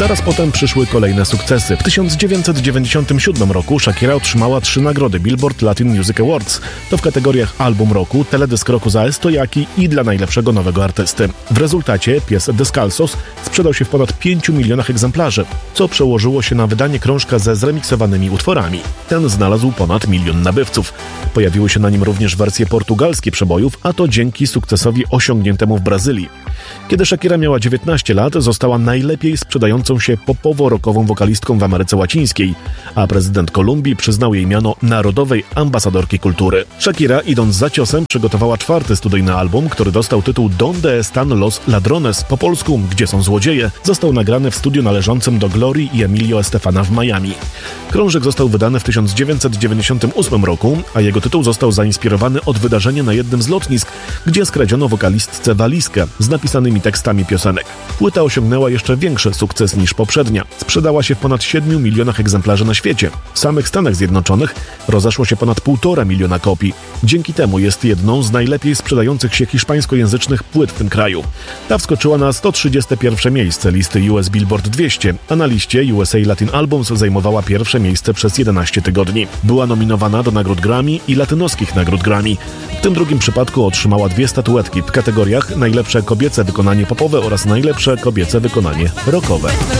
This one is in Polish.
Zaraz potem przyszły kolejne sukcesy. W 1997 roku Shakira otrzymała 3 nagrody Billboard Latin Music Awards. To w kategoriach Album Roku, Teledysk Roku za Estojaki i dla najlepszego nowego artysty. W rezultacie pies Descalzos sprzedał się w ponad 5 milionach egzemplarzy, co przełożyło się na wydanie krążka ze zremiksowanymi utworami. Ten znalazł ponad 1 milion nabywców. Pojawiły się na nim również wersje portugalskie przebojów, a to dzięki sukcesowi osiągniętemu w Brazylii. Kiedy Shakira miała 19 lat, została najlepiej sprzedającą się popowo-rockową wokalistką w Ameryce Łacińskiej, a prezydent Kolumbii przyznał jej miano Narodowej Ambasadorki Kultury. Shakira, idąc za ciosem, przygotowała 4. studyjny album, który dostał tytuł Donde están los ladrones, po polsku Gdzie są złodzieje. Został nagrany w studiu należącym do Glorii i Emilio Estefana w Miami. Krążek został wydany w 1998 roku, a jego tytuł został zainspirowany od wydarzenia na jednym z lotnisk, gdzie skradziono wokalistce walizkę z napisanymi tekstami piosenek. Płyta osiągnęła jeszcze większy sukces niż poprzednia. Sprzedała się w ponad 7 milionach egzemplarzy na świecie. W samych Stanach Zjednoczonych rozeszło się ponad 1,5 miliona kopii. Dzięki temu jest jedną z najlepiej sprzedających się hiszpańskojęzycznych płyt w tym kraju. Ta wskoczyła na 131 miejsce listy US Billboard 200, a na liście USA Latin Albums zajmowała pierwsze miejsce przez 11 tygodni. Była nominowana do nagród Grammy i latynoskich nagród Grammy. W tym drugim przypadku otrzymała 2 statuetki w kategoriach najlepsze kobiece wykonanie popowe oraz najlepsze kobiece wykonanie rockowe.